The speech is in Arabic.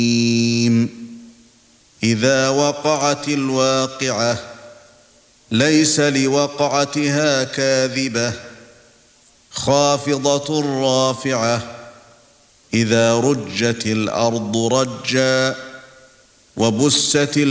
إذا وقعت الواقعة ليس لوقعتها كاذبة خافضة رافعة إذا رجت الأرض رجا وبست